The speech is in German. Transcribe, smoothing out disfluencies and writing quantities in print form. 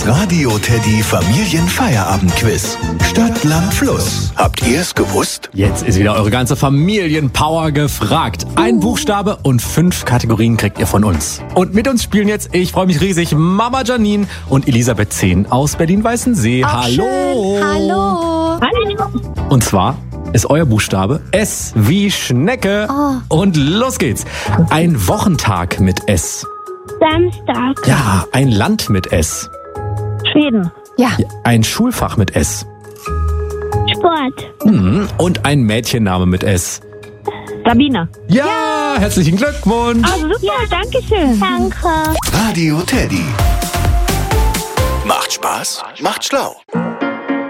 Das Radio Teddy Familienfeierabendquiz. Stadt, Land, Fluss. Habt ihr es gewusst? Jetzt ist wieder eure ganze Familienpower gefragt. Ein Buchstabe und 5 Kategorien kriegt ihr von uns. Und mit uns spielen jetzt, ich freue mich riesig, Mama Janine und Elisabeth 10 aus Berlin-Weißensee. Hallo! Schön. Hallo! Und zwar ist euer Buchstabe S wie Schnecke. Und los geht's. Ein Wochentag mit S. Samstag. Ja, ein Land mit S. Schweden. Ja. Ein Schulfach mit S. Sport. Und ein Mädchenname mit S. Sabine. Ja, herzlichen Glückwunsch. Super, danke schön. Danke. Radio Teddy. Macht Spaß, macht schlau.